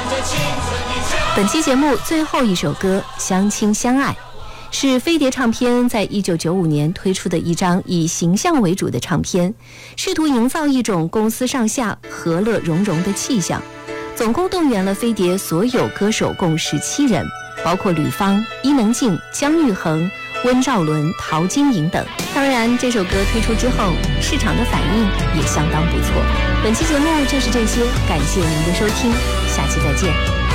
本期节目最后一首歌《相亲相爱》是飞碟唱片在1995年推出的一张以形象为主的唱片，试图营造一种公司上下和乐融融的气象。总共动员了飞碟所有歌手共17人，包括吕方、伊能静、姜育恒、温兆伦、陶晶莹等。当然，这首歌推出之后，市场的反应也相当不错。本期节目就是这些，感谢您的收听，下期再见。